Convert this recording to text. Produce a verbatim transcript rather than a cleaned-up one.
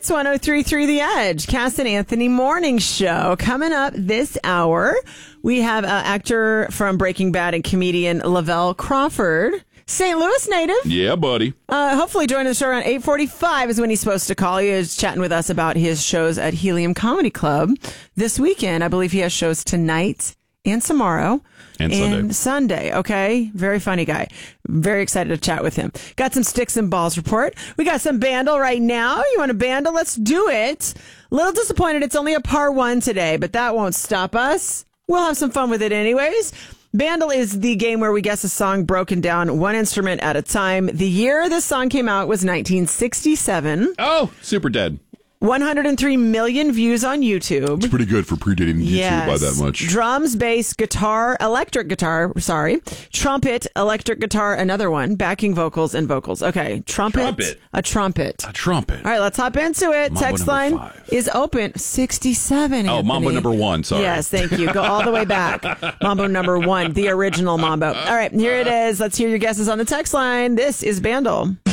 It's one oh three point three The Edge, Cass and Anthony Morning Show. Coming up this hour, we have uh, actor from Breaking Bad and comedian Lavelle Crawford, Saint Louis native. Yeah, buddy. Uh, hopefully joining the show around eight forty-five is when he's supposed to call. He is chatting with us about his shows at Helium Comedy Club this weekend. I believe he has shows tonight and tomorrow. And Sunday. And Sunday, okay? Very funny guy. Very excited to chat with him. Got some Sticks and Balls report. We got some Bandle right now. You want a Bandle? Let's do it. A little disappointed it's only a par one today, but that won't stop us. We'll have some fun with it anyways. Bandle is the game where we guess a song broken down one instrument at a time. The year this song came out was nineteen sixty-seven. Oh, super dead. one hundred three million views on YouTube. It's pretty good for predating YouTube yes. by that much. Drums, bass, guitar, electric guitar, sorry. Trumpet, electric guitar, another one. Backing vocals and vocals. Okay, trumpet. Trumpet. A trumpet. A trumpet. All right, let's hop into it. Mambo Text number line five. is open. sixty-seven, Oh, Anthony. Mambo number one, sorry. Yes, thank you. Go all the way back. Mambo number one, the original Mambo. All right, here it is. Let's hear your guesses on the text line. This is Bandle.